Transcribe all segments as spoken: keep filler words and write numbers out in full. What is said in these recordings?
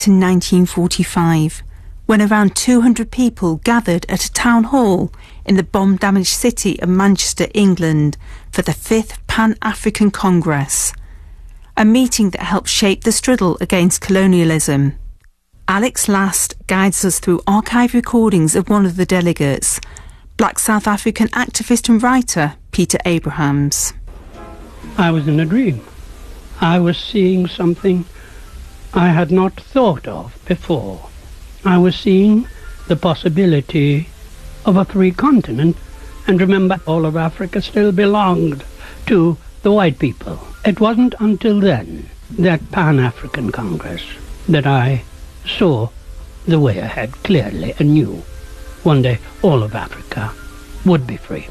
In nineteen forty-five, when around two hundred people gathered at a town hall in the bomb-damaged city of Manchester, England, for the fifth Pan-African Congress, a meeting that helped shape the struggle against colonialism. Alex Last guides us through archive recordings of one of the delegates, Black South African activist and writer Peter Abrahams. I was in a dream. I was seeing something I had not thought of before. I was seeing the possibility of a free continent, and remember, all of Africa still belonged to the white people. It wasn't until then, that Pan-African Congress, that I saw the way ahead clearly and knew one day all of Africa would be free.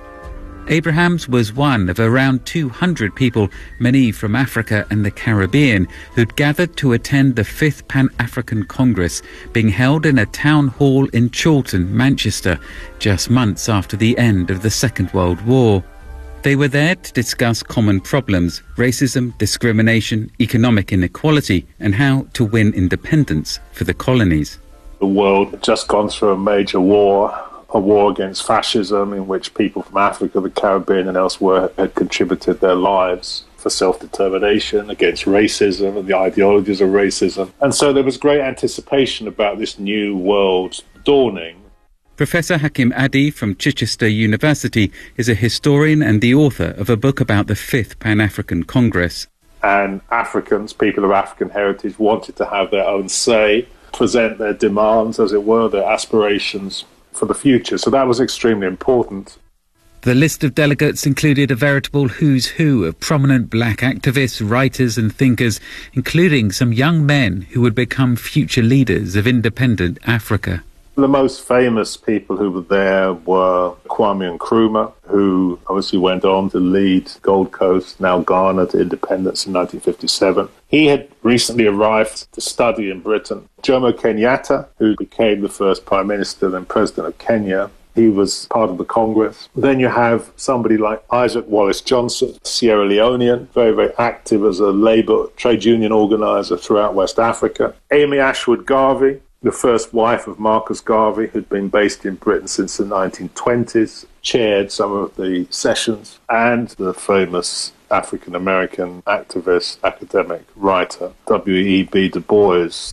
Abrahams was one of around two hundred people, many from Africa and the Caribbean, who'd gathered to attend the fifth Pan-African Congress, being held in a town hall in Chorlton, Manchester, just months after the end of the Second World War. They were there to discuss common problems: racism, discrimination, economic inequality, and how to win independence for the colonies. The world had just gone through a major war, a war against fascism, in which people from Africa, the Caribbean and elsewhere had contributed their lives for self-determination, against racism and the ideologies of racism. And so there was great anticipation about this new world dawning. Professor Hakim Adi from Chichester University is a historian and the author of a book about the fifth Pan-African Congress. And Africans, people of African heritage, wanted to have their own say, present their demands, as it were, their aspirations for the future. So that was extremely important. The list of delegates included a veritable who's who of prominent black activists, writers and thinkers, including some young men who would become future leaders of independent Africa. The most famous people who were there were Kwame Nkrumah, who obviously went on to lead Gold Coast, now Ghana, to independence in nineteen fifty-seven. He had recently arrived to study in Britain. Jomo Kenyatta, who became the first Prime Minister and President of Kenya, he was part of the Congress. Then you have somebody like Isaac Wallace Johnson, Sierra Leonean, very, very active as a labour trade union organiser throughout West Africa. Amy Ashwood Garvey, the first wife of Marcus Garvey, who'd been based in Britain since the nineteen twenties, chaired some of the sessions, and the famous African-American activist, academic, writer, W E B Du Bois.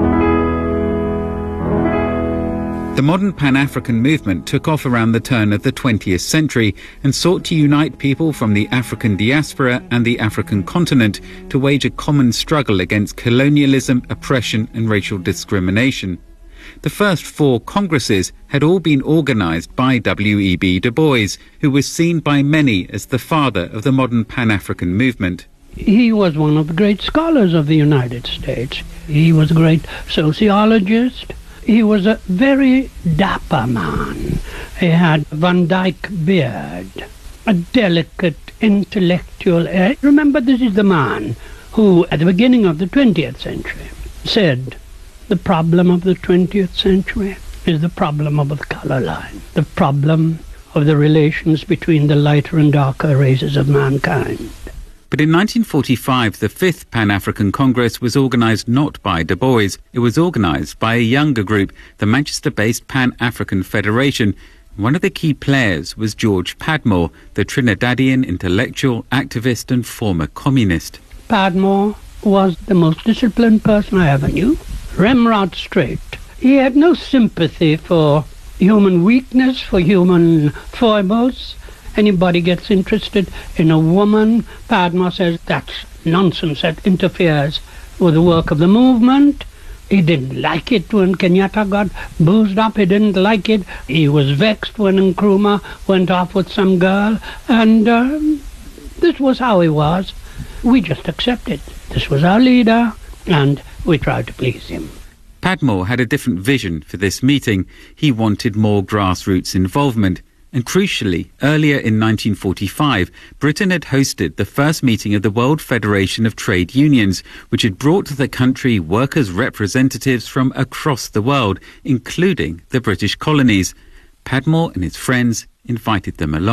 The modern Pan-African movement took off around the turn of the twentieth century and sought to unite people from the African diaspora and the African continent to wage a common struggle against colonialism, oppression and racial discrimination. The first four congresses had all been organised by W E B Du Bois, who was seen by many as the father of the modern Pan-African movement. He was one of the great scholars of the United States. He was a great sociologist. He was a very dapper man. He had a Van Dyke beard, a delicate intellectual air. Remember, this is the man who, at the beginning of the twentieth century, said, the problem of the twentieth century is the problem of the color line, the problem of the relations between the lighter and darker races of mankind. But in nineteen forty-five, the fifth Pan-African Congress was organised not by Du Bois. It was organised by a younger group, the Manchester-based Pan-African Federation. One of the key players was George Padmore, the Trinidadian intellectual, activist and former communist. Padmore was the most disciplined person I ever knew. Ramrod straight. He had no sympathy for human weakness, for human foibles. Anybody gets interested in a woman, Padmore says that's nonsense, that interferes with the work of the movement. He didn't like it when Kenyatta got boozed up. He didn't like it. He was vexed when Nkrumah went off with some girl. And um, this was how he was. We just accepted. This was our leader, and we tried to please him. Padmore had a different vision for this meeting. He wanted more grassroots involvement. And crucially, earlier in nineteen forty-five, Britain had hosted the first meeting of the World Federation of Trade Unions, which had brought to the country workers' representatives from across the world, including the British colonies. Padmore and his friends invited them along.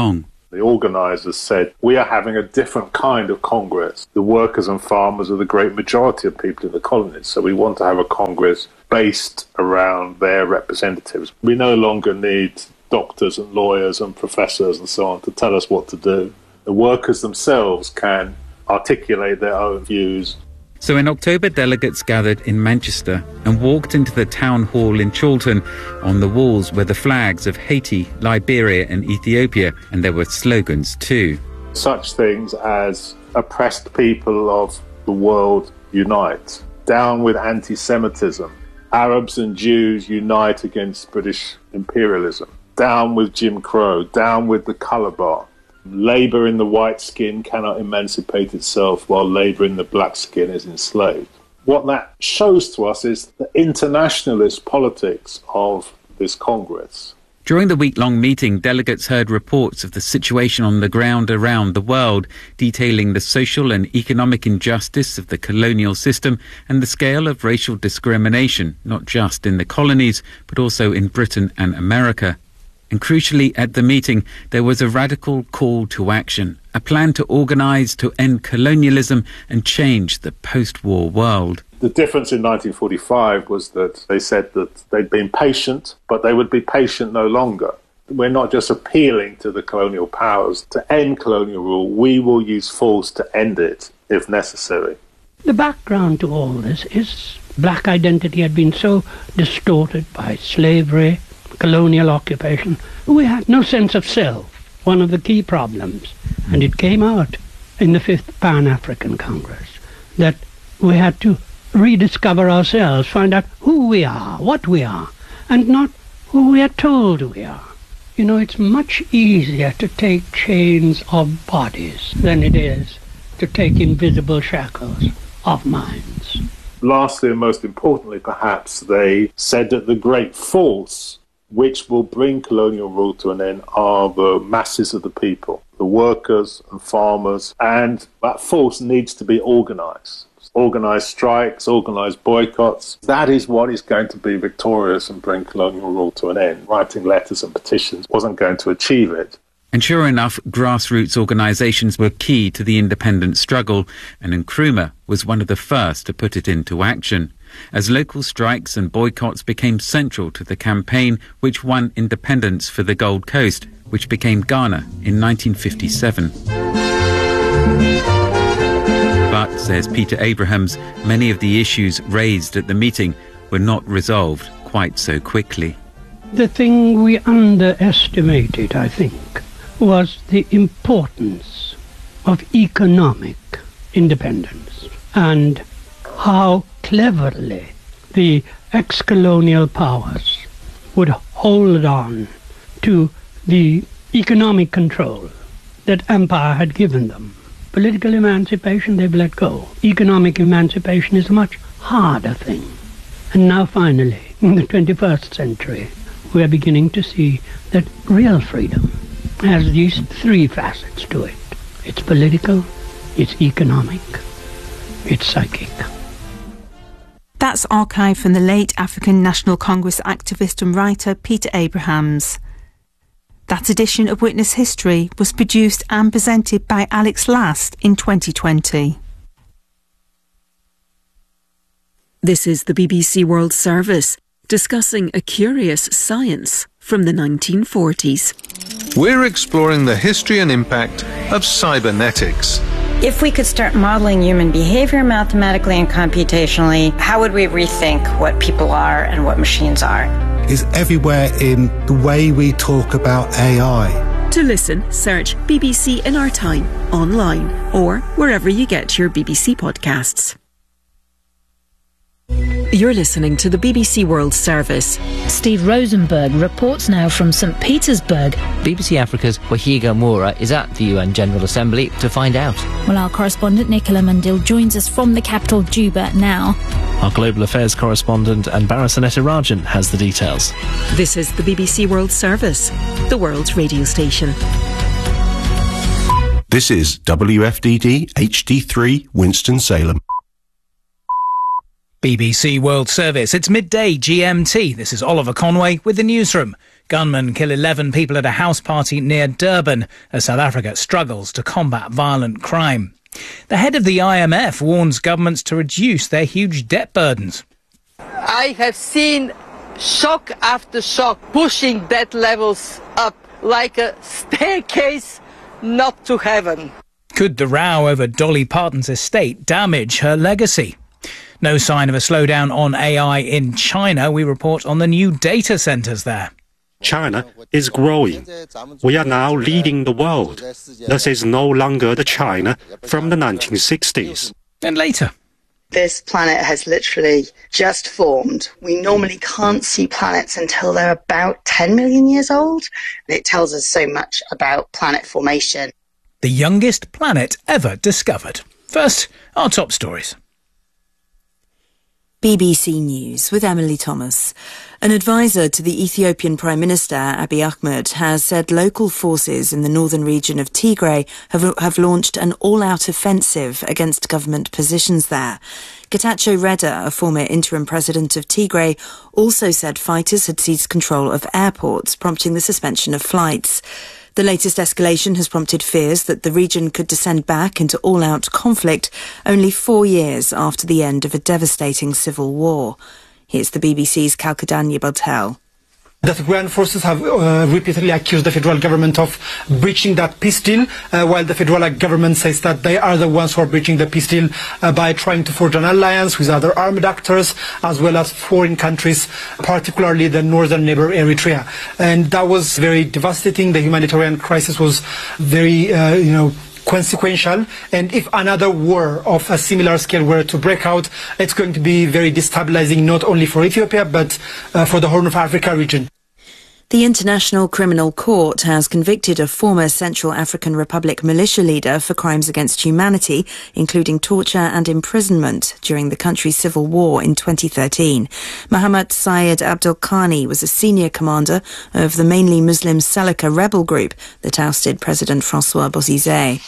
The organisers said, we are having a different kind of Congress. The workers and farmers are the great majority of people in the colonies, so we want to have a Congress based around their representatives. We no longer need doctors and lawyers and professors and so on to tell us what to do. The workers themselves can articulate their own views. So in October, delegates gathered in Manchester and walked into the town hall in Chorlton. On the walls were the flags of Haiti, Liberia and Ethiopia, and there were slogans too. Such things as oppressed people of the world unite, down with anti-Semitism, Arabs and Jews unite against British imperialism, down with Jim Crow, down with the colour bar. Labour in the white skin cannot emancipate itself while labour in the black skin is enslaved. What that shows to us is the internationalist politics of this Congress. During the week-long meeting, delegates heard reports of the situation on the ground around the world, detailing the social and economic injustice of the colonial system and the scale of racial discrimination, not just in the colonies, but also in Britain and America. And crucially, at the meeting, there was a radical call to action, a plan to organise to end colonialism and change the post-war world. The difference in nineteen forty-five was that they said that they'd been patient, but they would be patient no longer. We're not just appealing to the colonial powers to end colonial rule, we will use force to end it if necessary. The background to all this is black identity had been so distorted by slavery, colonial occupation. We had no sense of self, one of the key problems. And it came out in the fifth Pan-African Congress that we had to rediscover ourselves, find out who we are, what we are, and not who we are told we are. You know, it's much easier to take chains of bodies than it is to take invisible shackles of minds. Lastly, and most importantly perhaps, they said that the great force which will bring colonial rule to an end are the masses of the people, the workers and farmers, and that force needs to be organised. Organised strikes, organised boycotts. That is what is going to be victorious and bring colonial rule to an end. Writing letters and petitions wasn't going to achieve it. And sure enough, grassroots organisations were key to the independence struggle, and Nkrumah was one of the first to put it into action, as local strikes and boycotts became central to the campaign which won independence for the Gold Coast, which became Ghana in nineteen fifty-seven. But, says Peter Abrahams, many of the issues raised at the meeting were not resolved quite so quickly. The thing we underestimated, I think, was the importance of economic independence and how cleverly the ex-colonial powers would hold on to the economic control that empire had given them. Political emancipation they've let go. Economic emancipation is a much harder thing. And now finally, in the twenty-first century, we are beginning to see that real freedom has these three facets to it. It's political, it's economic, it's psychic. That's archived from the late African National Congress activist and writer Peter Abrahams. That edition of Witness History was produced and presented by Alex Last in twenty twenty. This is the B B C World Service, discussing a curious science from the nineteen forties. We're exploring the history and impact of cybernetics. If we could start modeling human behavior mathematically and computationally, how would we rethink what people are and what machines are? Is everywhere in the way we talk about A I. To listen, search B B C in our time online or wherever you get your B B C podcasts. You're listening to the B B C World Service. Steve Rosenberg reports now from St Petersburg. B B C Africa's Wahiga Moura is at the U N General Assembly to find out. Well, our correspondent Nicola Mundil joins us from the capital Juba now. Our global affairs correspondent Anbara Sanetarajan has the details. This is the B B C World Service, the world's radio station. This is W F D D H D three Winston-Salem. B B C World Service. It's midday G M T. This is Oliver Conway with the newsroom. Gunmen kill eleven people at a house party near Durban as South Africa struggles to combat violent crime. The head of the I M F warns governments to reduce their huge debt burdens. I have seen shock after shock pushing debt levels up like a staircase not to heaven. Could the row over Dolly Parton's estate damage her legacy? No sign of a slowdown on A I in China. We report on the new data centres there. China is growing. We are now leading the world. This is no longer the China from the nineteen sixties. And later. This planet has literally just formed. We normally can't see planets until they're about ten million years old. And it tells us so much about planet formation. The youngest planet ever discovered. First, our top stories. B B C News with Emily Thomas. An advisor to the Ethiopian Prime Minister Abiy Ahmed has said local forces in the northern region of Tigray have, have launched an all-out offensive against government positions there. Getachew Reda, a former interim president of Tigray, also said fighters had seized control of airports, prompting the suspension of flights. The latest escalation has prompted fears that the region could descend back into all-out conflict only four years after the end of a devastating civil war. Here's the B B C's Kalkadanya Botel. The Tigrayan forces have uh, repeatedly accused the federal government of breaching that peace deal, uh, while the federal government says that they are the ones who are breaching the peace deal uh, by trying to forge an alliance with other armed actors, as well as foreign countries, particularly the northern neighbor Eritrea. And that was very devastating. The humanitarian crisis was very, uh, you know, consequential, and if another war of a similar scale were to break out, it's going to be very destabilizing not only for Ethiopia but uh, for the Horn of Africa region. The International Criminal Court has convicted a former Central African Republic militia leader for crimes against humanity, including torture and imprisonment during the country's civil war in twenty thirteen. Mohammed Syed Abdul Khani was a senior commander of the mainly Muslim Seleka rebel group that ousted President Francois Bozizé.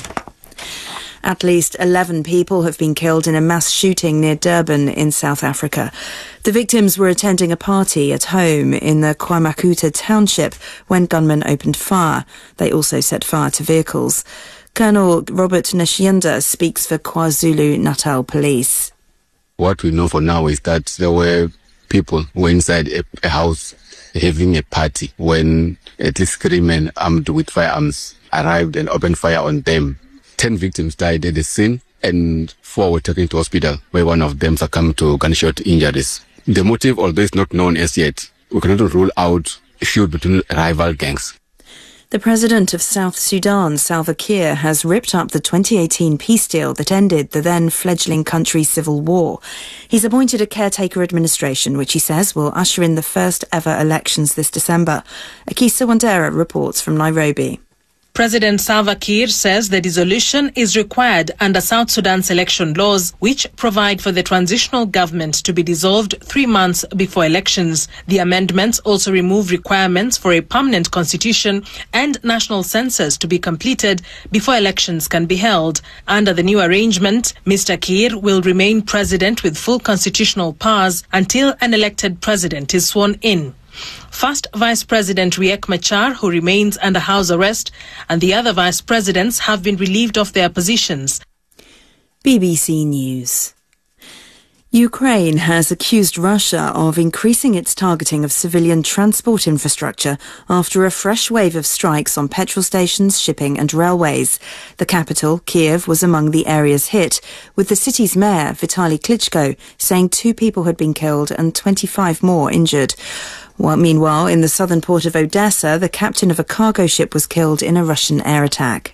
At least eleven people have been killed in a mass shooting near Durban in South Africa. The victims were attending a party at home in the KwaMakuta township when gunmen opened fire. They also set fire to vehicles. Colonel Robert Nashianda speaks for KwaZulu-Natal Police. What we know for now is that there were people who were inside a, a house having a party when at least three men armed with firearms arrived and opened fire on them. Ten victims died at the scene and four were taken to hospital, where one of them succumbed to gunshot injuries. The motive, although it's not known as yet, we cannot rule out a feud between rival gangs. The president of South Sudan, Salva Kiir, has ripped up the twenty eighteen peace deal that ended the then fledgling country's civil war. He's appointed a caretaker administration, which he says will usher in the first ever elections this December. Akisa Wandera reports from Nairobi. President Salva Kiir says the dissolution is required under South Sudan's election laws, which provide for the transitional government to be dissolved three months before elections. The amendments also remove requirements for a permanent constitution and national census to be completed before elections can be held. Under the new arrangement, Mister Kiir will remain president with full constitutional powers until an elected president is sworn in. First Vice President Riek Machar, who remains under house arrest, and the other vice presidents have been relieved of their positions. B B C News. Ukraine has accused Russia of increasing its targeting of civilian transport infrastructure after a fresh wave of strikes on petrol stations, shipping and railways. The capital, Kiev, was among the areas hit, with the city's mayor, Vitaly Klitschko, saying two people had been killed and twenty-five more injured. Well, meanwhile, in the southern port of Odessa, the captain of a cargo ship was killed in a Russian air attack.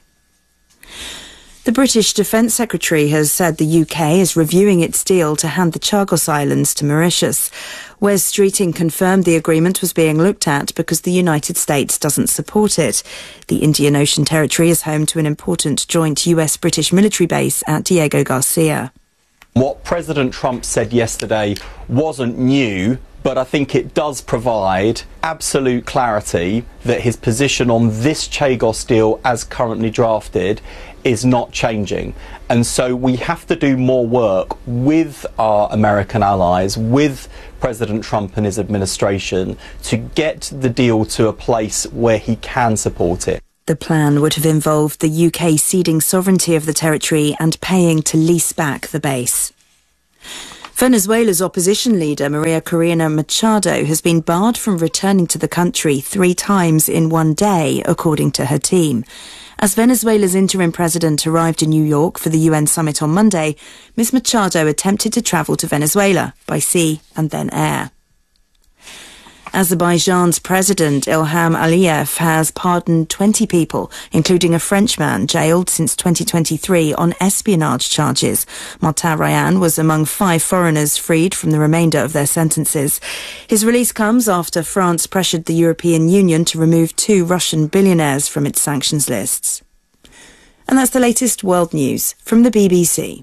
The British Defence Secretary has said the U K is reviewing its deal to hand the Chagos Islands to Mauritius. Wes Streeting confirmed the agreement was being looked at because the United States doesn't support it. The Indian Ocean Territory is home to an important joint U S-British military base at Diego Garcia. What President Trump said yesterday wasn't new, but I think it does provide absolute clarity that his position on this Chagos deal as currently drafted is not changing. And so we have to do more work with our American allies, with President Trump and his administration, to get the deal to a place where he can support it. The plan would have involved the U K ceding sovereignty of the territory and paying to lease back the base. Venezuela's opposition leader, Maria Corina Machado, has been barred from returning to the country three times in one day, according to her team. As Venezuela's interim president arrived in New York for the U N summit on Monday, Miz Machado attempted to travel to Venezuela by sea and then air. Azerbaijan's president Ilham Aliyev has pardoned twenty people, including a Frenchman jailed since twenty twenty-three on espionage charges. Martin Ryan was among five foreigners freed from the remainder of their sentences. His release comes after France pressured the European Union to remove two Russian billionaires from its sanctions lists. And that's the latest world news from the B B C.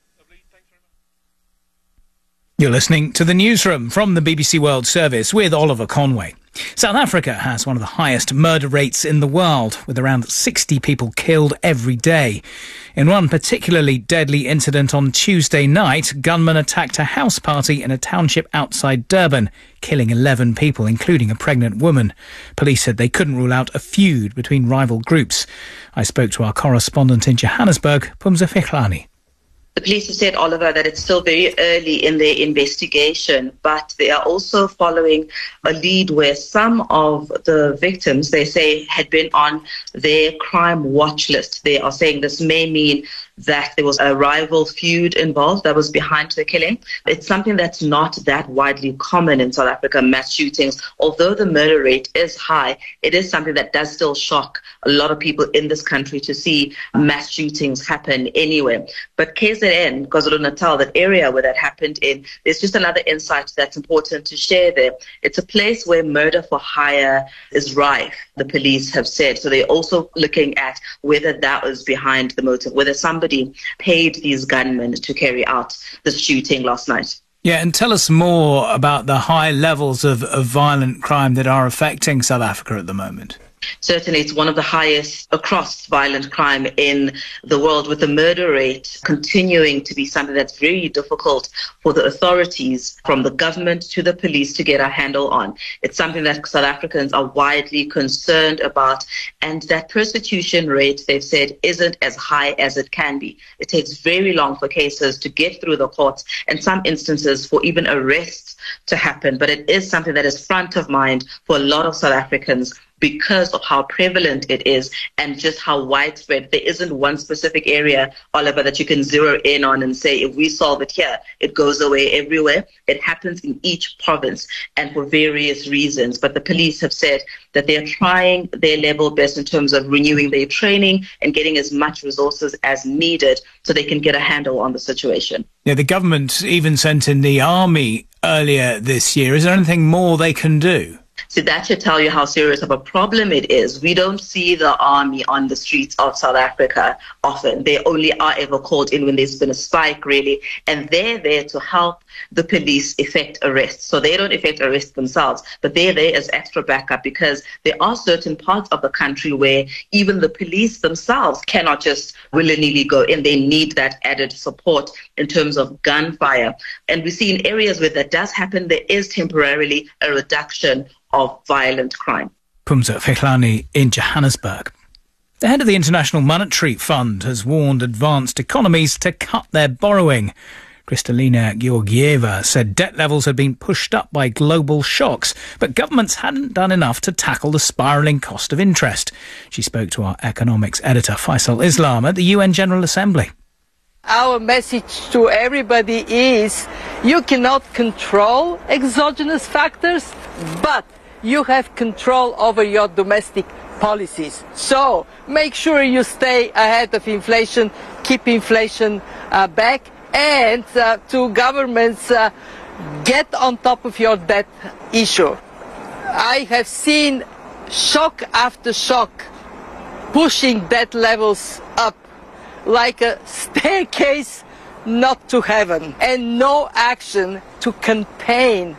You're listening to the Newsroom from the B B C World Service with Oliver Conway. South Africa has one of the highest murder rates in the world, with around sixty people killed every day. In one particularly deadly incident on Tuesday night, gunmen attacked a house party in a township outside Durban, killing eleven people, including a pregnant woman. Police said they couldn't rule out a feud between rival groups. I spoke to our correspondent in Johannesburg, Pumza Fihlani. The police have said, Oliver, that it's still very early in their investigation, but they are also following a lead where some of the victims, they say, had been on their crime watch list. They are saying this may mean that there was a rival feud involved that was behind the killing. It's something that's not that widely common in South Africa, mass shootings. Although the murder rate is high, it is something that does still shock a lot of people in this country to see mass shootings happen anywhere. But K Z N, KwaZulu-Natal, that area where that happened in, there's just another insight that's important to share there. It's a place where murder for hire is rife, the police have said. So they're also looking at whether that was behind the motive, whether somebody paid these gunmen to carry out the shooting last night. Yeah, and tell us more about the high levels of, of violent crime that are affecting South Africa at the moment. Certainly, it's one of the highest across violent crime in the world, with the murder rate continuing to be something that's very difficult for the authorities, from the government to the police, to get a handle on. It's something that South Africans are widely concerned about, and that prosecution rate, they've said, isn't as high as it can be. It takes very long for cases to get through the courts, and some instances for even arrests to happen. But it is something that is front of mind for a lot of South Africans, because of how prevalent it is and just how widespread. There isn't one specific area, Oliver, that you can zero in on and say, if we solve it here, it goes away everywhere. It happens in each province and for various reasons. But the police have said that they're trying their level best in terms of renewing their training and getting as much resources as needed so they can get a handle on the situation. Yeah, the government even sent in the army earlier this year. Is there anything more they can do? So that should tell you how serious of a problem it is. We don't see the army on the streets of South Africa often. They only are ever called in when there's been a spike, really. And they're there to help the police effect arrests. So they don't effect arrests themselves, but they're there as extra backup, because there are certain parts of the country where even the police themselves cannot just willy-nilly go in. They need that added support in terms of gunfire. And we see in areas where that does happen, there is temporarily a reduction of violent crime. Pumza Fihlani in Johannesburg. The head of the International Monetary Fund has warned advanced economies to cut their borrowing. Kristalina Georgieva said debt levels had been pushed up by global shocks, but governments hadn't done enough to tackle the spiralling cost of interest. She spoke to our economics editor Faisal Islam at the U N General Assembly. Our message to everybody is you cannot control exogenous factors, but you have control over your domestic policies. So make sure you stay ahead of inflation, keep inflation uh, back, and uh, to governments, uh, get on top of your debt issue. I have seen shock after shock pushing debt levels up like a staircase not to heaven, and no action to contain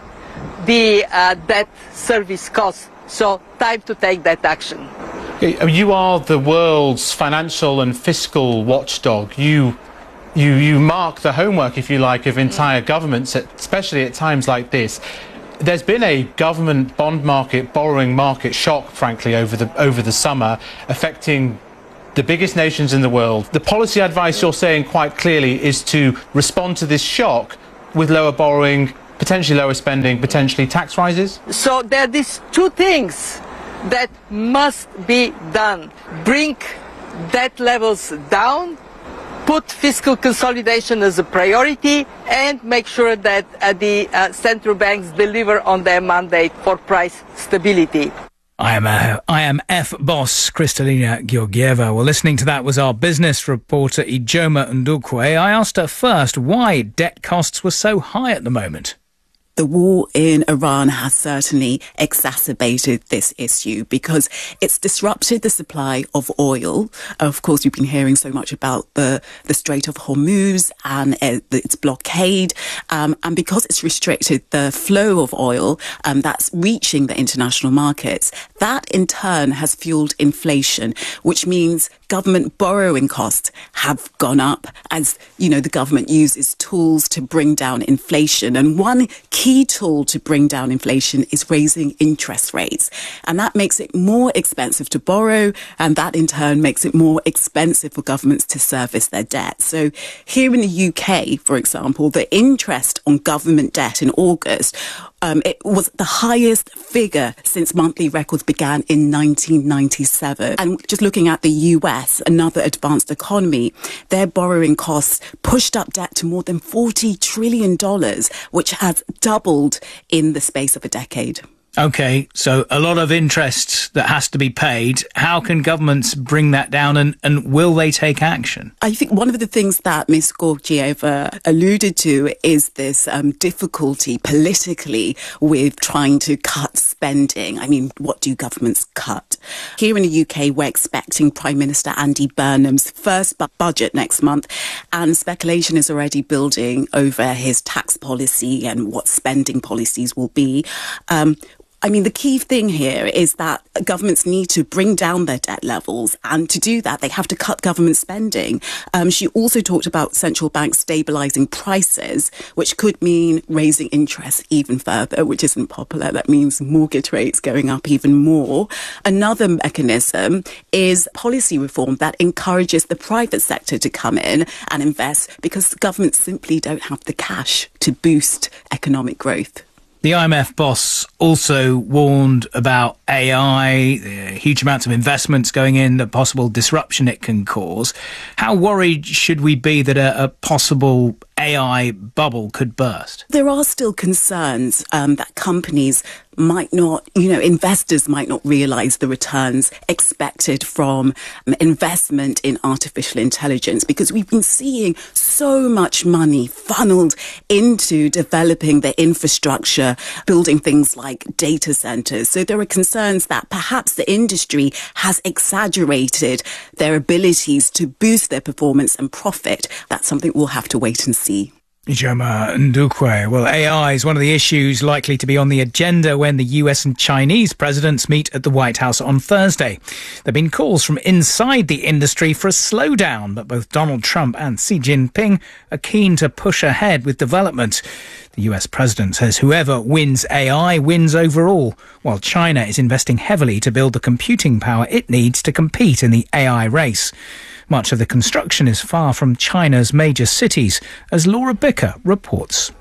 the uh, debt service costs. So time to take that action. You are the world's financial and fiscal watchdog. You, you, you mark the homework, if you like, of entire governments, especially at times like this. There's been a government bond market, borrowing market shock, frankly, over the over the summer, affecting the biggest nations in the world. The policy advice you're saying quite clearly is to respond to this shock with lower borrowing, potentially lower spending, potentially tax rises? So there are these two things that must be done. Bring debt levels down, put fiscal consolidation as a priority, and make sure that uh, the uh, central banks deliver on their mandate for price stability. I am a I M F boss Kristalina Georgieva. Well, listening to that was our business reporter Ijoma Ndukwe. I asked her first why debt costs were so high at the moment. The war in Iran has certainly exacerbated this issue because it's disrupted the supply of oil. Of course, we've been hearing so much about the, the Strait of Hormuz and uh, its blockade. Um, and because it's restricted the flow of oil um, that's reaching the international markets, that in turn has fueled inflation, which means government borrowing costs have gone up as, you know, the government uses tools to bring down inflation. And one key tool to bring down inflation is raising interest rates. And that makes it more expensive to borrow. And that in turn makes it more expensive for governments to service their debt. So here in the U K, for example, the interest on government debt in August Um, it was the highest figure since monthly records began in nineteen ninety-seven. And just looking at the U S, another advanced economy, their borrowing costs pushed up debt to more than forty trillion dollars, which has doubled in the space of a decade. OK, so a lot of interest that has to be paid. How can governments bring that down, and, and will they take action? I think one of the things that Miz Georgieva alluded to is this um, difficulty politically with trying to cut spending. I mean, what do governments cut? Here in the U K, we're expecting Prime Minister Andy Burnham's first bu- budget next month, and speculation is already building over his tax policy and what spending policies will be. Um, I mean, the key thing here is that governments need to bring down their debt levels, and to do that, they have to cut government spending. Um, she also talked about central banks stabilising prices, which could mean raising interest even further, which isn't popular. That means mortgage rates going up even more. Another mechanism is policy reform that encourages the private sector to come in and invest, because governments simply don't have the cash to boost economic growth. The I M F boss also warned about A I, the huge amounts of investments going in, the possible disruption it can cause. How worried should we be that a, a possible A I bubble could burst? There are still concerns um, that companies might not, you know, investors might not realise the returns expected from um, investment in artificial intelligence, because we've been seeing so much money funneled into developing the infrastructure, building things like data centres. So there are concerns that perhaps the industry has exaggerated their abilities to boost their performance and profit. That's something we'll have to wait and see. Ijoma Ndukwe. Well, A I is one of the issues likely to be on the agenda when the U S and Chinese presidents meet at the White House on Thursday. There have been calls from inside the industry for a slowdown, but both Donald Trump and Xi Jinping are keen to push ahead with development. The U S president says whoever wins A I wins overall, while China is investing heavily to build the computing power it needs to compete in the A I race. Much of the construction is far from China's major cities, as Laura Bicker reports.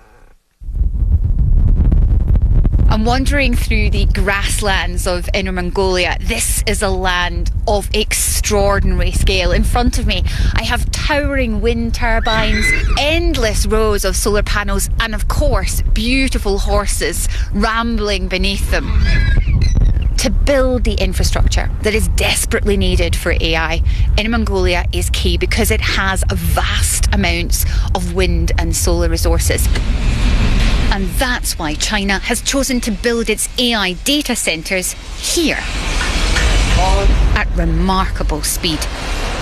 I'm wandering through the grasslands of Inner Mongolia. This is a land of extraordinary scale. In front of me, I have towering wind turbines, endless rows of solar panels, and of course, beautiful horses rambling beneath them. To build the infrastructure that is desperately needed for A I, Inner Mongolia is key because it has vast amounts of wind and solar resources. And that's why China has chosen to build its A I data centres here at remarkable speed.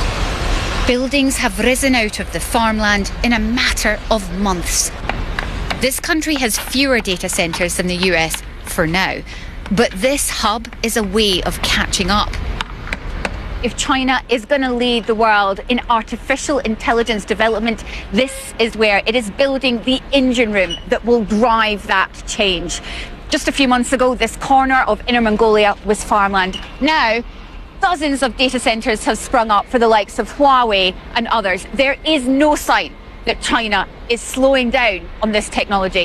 Buildings have risen out of the farmland in a matter of months. This country has fewer data centres than the U S for now, but this hub is a way of catching up. If China is going to lead the world in artificial intelligence development, this is where it is building the engine room that will drive that change. Just a few months ago, this corner of Inner Mongolia was farmland. Now, dozens of data centres have sprung up for the likes of Huawei and others. There is no sign that China is slowing down on this technology.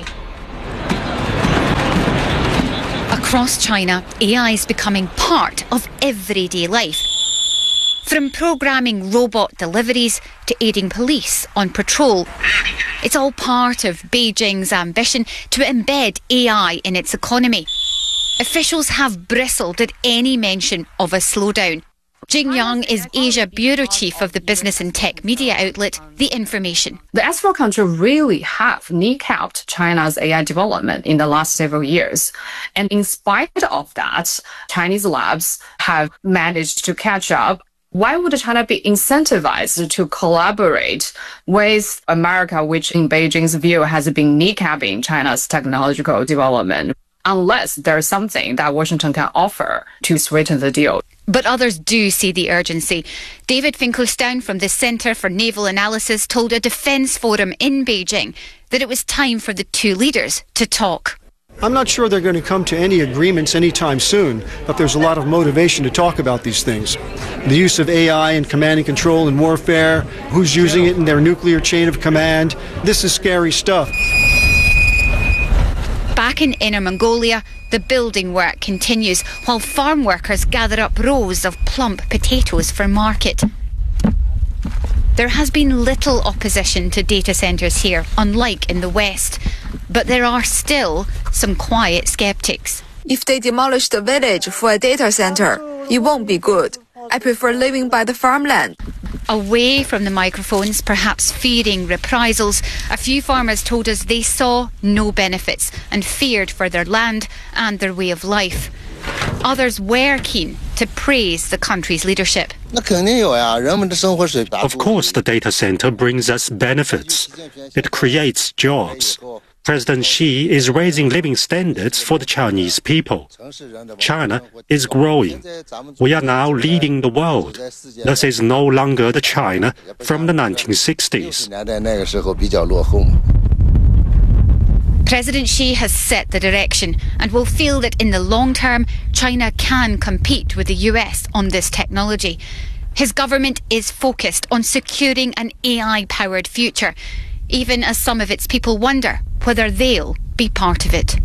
Across China, A I is becoming part of everyday life. From programming robot deliveries to aiding police on patrol, it's all part of Beijing's ambition to embed A I in its economy. Officials have bristled at any mention of a slowdown. Jing Yang is Asia Bureau Chief of the business and tech media outlet The Information. The S four country really have kneecapped China's A I development in the last several years. And in spite of that, Chinese labs have managed to catch up. Why would China be incentivized to collaborate with America, which in Beijing's view has been kneecapping China's technological development, unless there's something that Washington can offer to sweeten the deal? But others do see the urgency. David Finkelstein from the Centre for Naval Analysis told a defence forum in Beijing that it was time for the two leaders to talk. I'm not sure they're going to come to any agreements anytime soon, but there's a lot of motivation to talk about these things. The use of A I in command and control and warfare, who's using it in their nuclear chain of command. This is scary stuff. Back in Inner Mongolia, the building work continues while farm workers gather up rows of plump potatoes for market. There has been little opposition to data centres here, unlike in the West. But there are still some quiet sceptics. If they demolish the village for a data centre, it won't be good. I prefer living by the farmland. Away from the microphones, perhaps fearing reprisals, a few farmers told us they saw no benefits and feared for their land and their way of life. Others were keen to praise the country's leadership. Of course, the data center brings us benefits. It creates jobs. President Xi is raising living standards for the Chinese people. China is growing. We are now leading the world. This is no longer the China from the nineteen sixties. President Xi has set the direction and will feel that in the long term, China can compete with the U S on this technology. His government is focused on securing an A I-powered future, even as some of its people wonder whether they'll be part of it.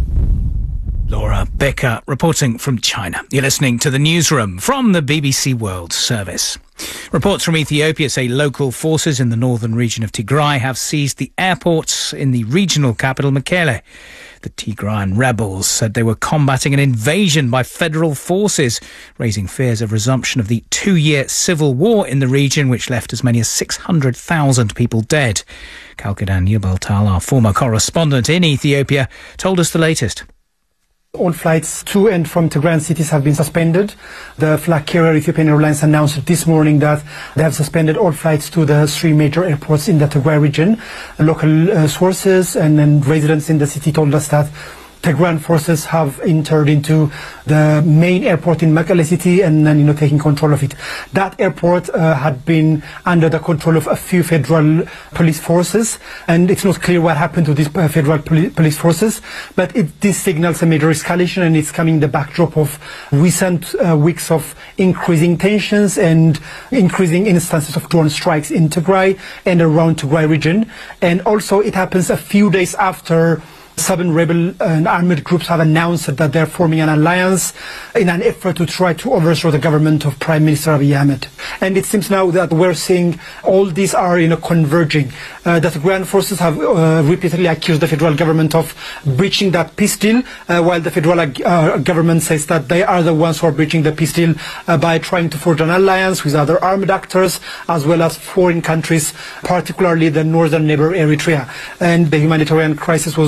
Laura Becker reporting from China. You're listening to the newsroom from the B B C World Service. Reports from Ethiopia say local forces in the northern region of Tigray have seized the airports in the regional capital, Mekelle. The Tigrayan rebels said they were combating an invasion by federal forces, raising fears of resumption of the two-year civil war in the region, which left as many as six hundred thousand people dead. Kalkadan Yubaltal, our former correspondent in Ethiopia, told us the latest. All flights to and from Tigrayan cities have been suspended. The flag carrier Ethiopian Airlines announced this morning that they have suspended all flights to the three major airports in the Tigray region. Local uh, sources and, and residents in the city told us that Tigrayan forces have entered into the main airport in Mekelle city and then, you know, taking control of it. That airport uh, had been under the control of a few federal police forces, and it's not clear what happened to these uh, federal poli police forces, but it, this signals a major escalation, and it's coming in the backdrop of recent uh, weeks of increasing tensions and increasing instances of drone strikes in Tigray and around Tigray region. And also it happens a few days after Southern rebel and armed groups have announced that they're forming an alliance in an effort to try to overthrow the government of Prime Minister Abiy Ahmed. And it seems now that we're seeing all these are, you know, converging. Uh, that the Tigrayan forces have uh, repeatedly accused the federal government of breaching that peace deal, uh, while the federal uh, government says that they are the ones who are breaching the peace deal uh, by trying to forge an alliance with other armed actors as well as foreign countries, particularly the northern neighbor Eritrea. And the humanitarian crisis was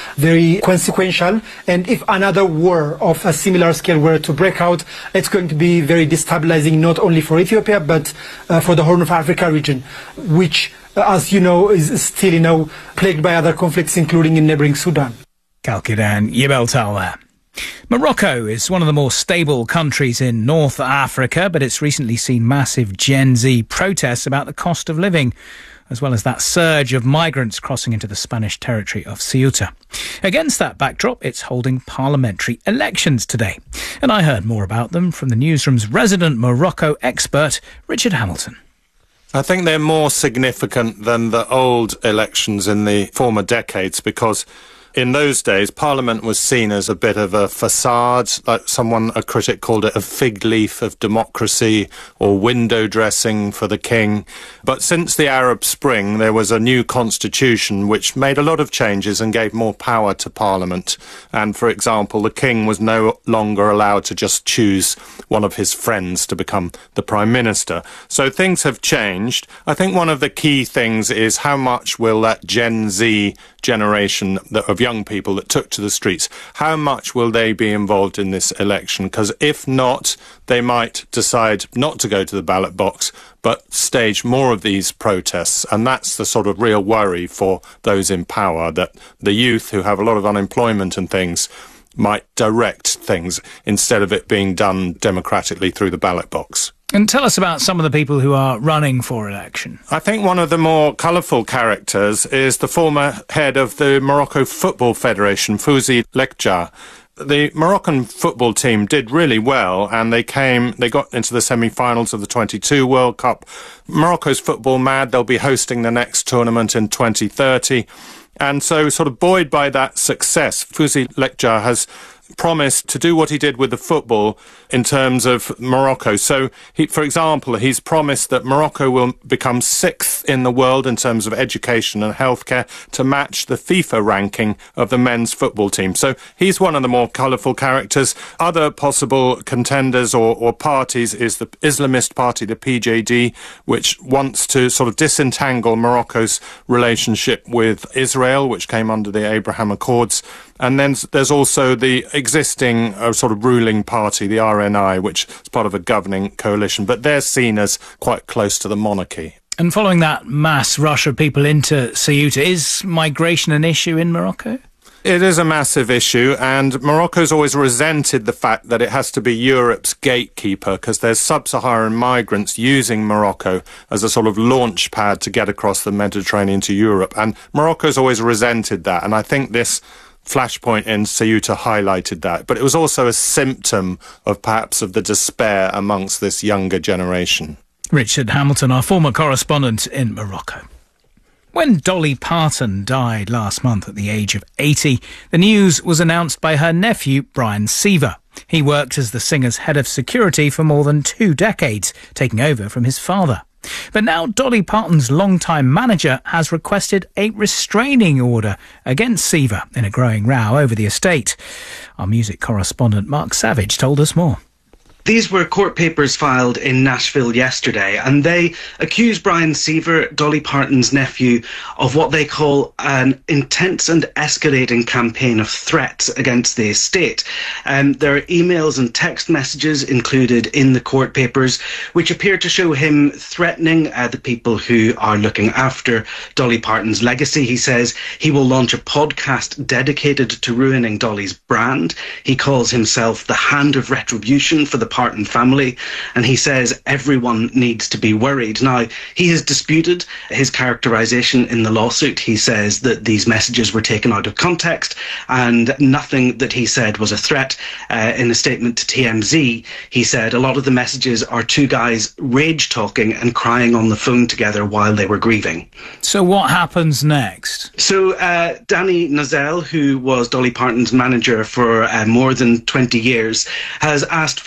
very consequential. And if another war of a similar scale were to break out, it's going to be very destabilizing, not only for Ethiopia, but uh, for the Horn of Africa region, which, uh, as you know, is still, you know, plagued by other conflicts, including in neighboring Sudan. Kalkidan Yebeltal there. Morocco is one of the more stable countries in North Africa, but it's recently seen massive Gen Z protests about the cost of living, as well as that surge of migrants crossing into the Spanish territory of Ceuta. Against that backdrop, it's holding parliamentary elections today. And I heard more about them from the newsroom's resident Morocco expert, Richard Hamilton. I think they're more significant than the old elections in the former decades because in those days, Parliament was seen as a bit of a facade, like someone, a critic called it a fig leaf of democracy or window dressing for the king. But since the Arab Spring, there was a new constitution which made a lot of changes and gave more power to Parliament. And, for example, the king was no longer allowed to just choose one of his friends to become the prime minister. So things have changed. I think one of the key things is how much will that Gen Z generation of young people that took to the streets, how much will they be involved in this election? Because if not, they might decide not to go to the ballot box, but stage more of these protests. And that's the sort of real worry for those in power, that the youth who have a lot of unemployment and things might direct things instead of it being done democratically through the ballot box. And tell us about some of the people who are running for election. I think one of the more colourful characters is the former head of the Morocco Football Federation, Fouzi Lekja. The Moroccan football team did really well, and they came, they got into the semi-finals of the twenty-two World Cup. Morocco's football mad. They'll be hosting the next tournament in twenty thirty. And so, sort of buoyed by that success, Fouzi Lekja has promised to do what he did with the football in terms of Morocco. So, he, for example, he's promised that Morocco will become sixth in the world in terms of education and healthcare to match the FIFA ranking of the men's football team. So he's one of the more colourful characters. Other possible contenders or, or parties is the Islamist party, the P J D, which wants to sort of disentangle Morocco's relationship with Israel, which came under the Abraham Accords. And then there's also the existing uh, sort of ruling party, the R N I, which is part of a governing coalition, but they're seen as quite close to the monarchy. And following that mass rush of people into Ceuta, is migration an issue in Morocco? It is a massive issue, and Morocco's always resented the fact that it has to be Europe's gatekeeper, because there's sub-Saharan migrants using Morocco as a sort of launch pad to get across the Mediterranean to Europe. And Morocco's always resented that, and I think this flashpoint in Ceuta highlighted that. But it was also a symptom of perhaps of the despair amongst this younger generation. Richard Hamilton, our former correspondent in Morocco. When Dolly Parton died last month at the age of eighty, the news was announced by her nephew, Brian Seaver. He worked as the singer's head of security for more than two decades, taking over from his father. But now Dolly Parton's longtime manager has requested a restraining order against Seaver in a growing row over the estate. Our music correspondent Mark Savage told us more. These were court papers filed in Nashville yesterday, and they accuse Brian Seaver, Dolly Parton's nephew, of what they call an intense and escalating campaign of threats against the estate. Um, there are emails and text messages included in the court papers, which appear to show him threatening uh, the people who are looking after Dolly Parton's legacy. He says he will launch a podcast dedicated to ruining Dolly's brand. He calls himself the Hand of Retribution for the Parton family, and he says everyone needs to be worried. Now, he has disputed his characterization in the lawsuit. He says that these messages were taken out of context and nothing that he said was a threat. Uh, in a statement to T M Z, he said a lot of the messages are two guys rage talking and crying on the phone together while they were grieving. So what happens next? So uh, Danny Nozell, who was Dolly Parton's manager for uh, more than twenty years, has asked for a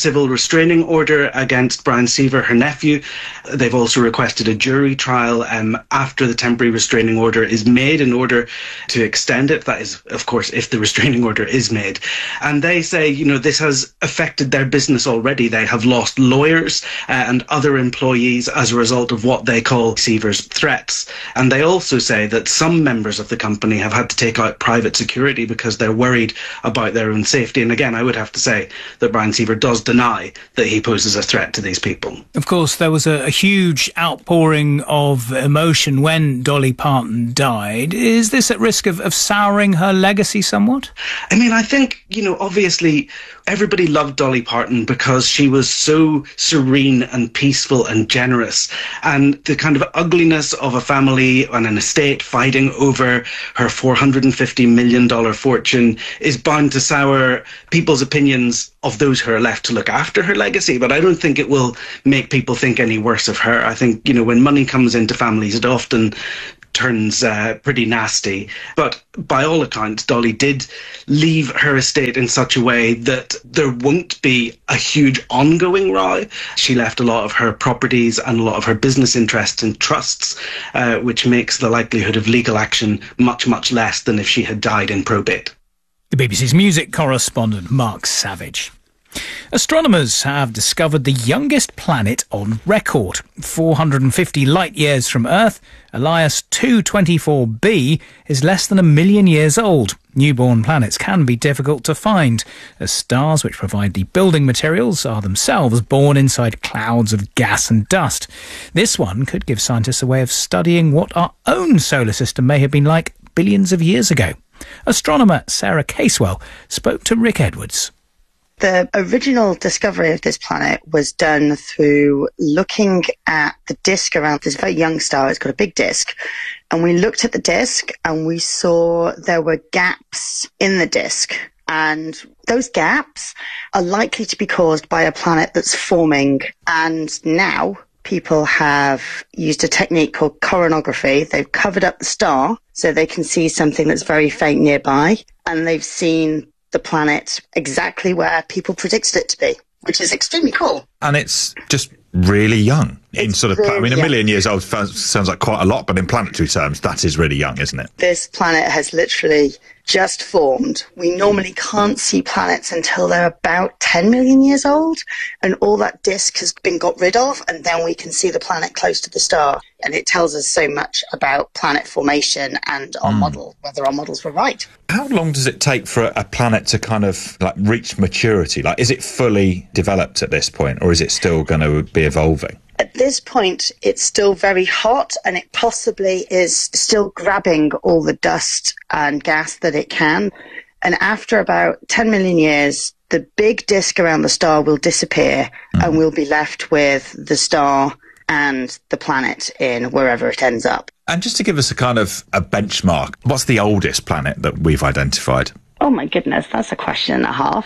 civil restraining order against Brian Seaver, her nephew. They've also requested a jury trial um, after the temporary restraining order is made in order to extend it. That is, of course, if the restraining order is made. And they say, you know, this has affected their business already. They have lost lawyers uh, and other employees as a result of what they call Seaver's threats. And they also say that some members of the company have had to take out private security because they're worried about their own safety. And again, I would have to say that Brian Seaver does deny that he poses a threat to these people. Of course, there was a, a huge outpouring of emotion when Dolly Parton died. Is this at risk of, of souring her legacy somewhat? I mean, I think, you know, obviously everybody loved Dolly Parton because she was so serene and peaceful and generous. And the kind of ugliness of a family and an estate fighting over her four hundred fifty million dollars fortune is bound to sour people's opinions of those who are left to look after her legacy. But I don't think it will make people think any worse of her. I think, you know, when money comes into families, it often turns uh, pretty nasty. But by all accounts, Dolly did leave her estate in such a way that there won't be a huge ongoing row. She left a lot of her properties and a lot of her business interests in trusts, uh, which makes the likelihood of legal action much, much less than if she had died in probate. The B B C's music correspondent, Mark Savage. Astronomers have discovered the youngest planet on record. four hundred fifty light-years from Earth, Elias two twenty-four b is less than a million years old. Newborn planets can be difficult to find, as stars which provide the building materials are themselves born inside clouds of gas and dust. This one could give scientists a way of studying what our own solar system may have been like billions of years ago. Astronomer Sarah Casewell spoke to Rick Edwards. The original discovery of this planet was done through looking at the disk around this very young star. It's got a big disk. And we looked at the disk and we saw there were gaps in the disk. And those gaps are likely to be caused by a planet that's forming. And now people have used a technique called coronography. They've covered up the star so they can see something that's very faint nearby. And they've seen the planet exactly where people predicted it to be, which is extremely cool. And it's just really young. In It's sort of, really I mean, a young. million years old sounds sounds like quite a lot, but in planetary terms, that is really young, isn't it? This planet has literally just formed. We normally can't see planets until they're about ten million years old, and all that disk has been got rid of, and then we can see the planet close to the star. And it tells us so much about planet formation and our Mm. model, whether our models were right. How long does it take for a planet to kind of like reach maturity? Like, is it fully developed at this point, or is it still going to be evolving? At this point, it's still very hot, and it possibly is still grabbing all the dust and gas that it can. And after about ten million years, the big disk around the star will disappear, mm. and we'll be left with the star and the planet in wherever it ends up. And just to give us a kind of a benchmark, what's the oldest planet that we've identified? Oh my goodness, that's a question and a half.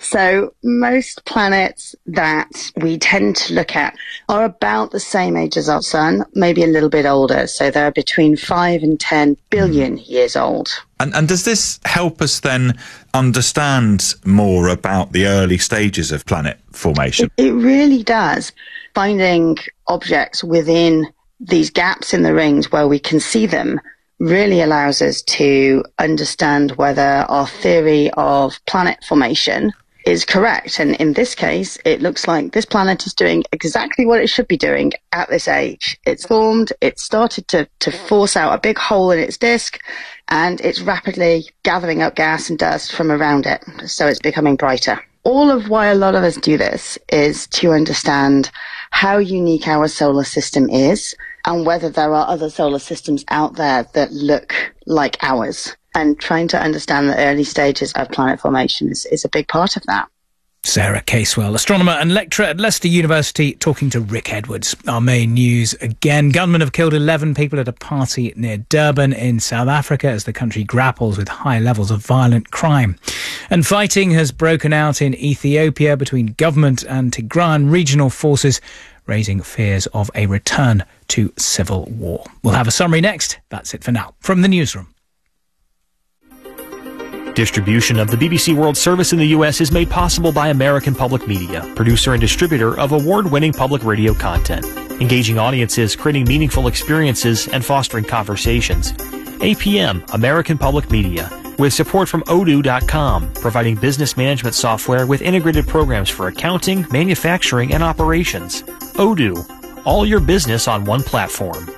So most planets that we tend to look at are about the same age as our sun, maybe a little bit older. So they're between five and ten billion mm. years old. And, and does this help us then understand more about the early stages of planet formation? It, it really does. Finding objects within these gaps in the rings where we can see them really allows us to understand whether our theory of planet formation is correct. And in this case, it looks like this planet is doing exactly what it should be doing at this age. It's formed, it's started to, to force out a big hole in its disk, and it's rapidly gathering up gas and dust from around it. So it's becoming brighter. All of why a lot of us do this is to understand how unique our solar system is and whether there are other solar systems out there that look like ours. And trying to understand the early stages of planet formation is, is a big part of that. Sarah Casewell, astronomer and lecturer at Leicester University, talking to Rick Edwards. Our main news again. Gunmen have killed eleven people at a party near Durban in South Africa as the country grapples with high levels of violent crime. And fighting has broken out in Ethiopia between government and Tigrayan regional forces, raising fears of a return to civil war. We'll have a summary next. That's it for now. From the newsroom. Distribution of the B B C World Service in the U S is made possible by American Public Media, producer and distributor of award-winning public radio content, engaging audiences, creating meaningful experiences, and fostering conversations. A P M, American Public Media, with support from odoo dot com, providing business management software with integrated programs for accounting, manufacturing, and operations. Odoo, all your business on one platform.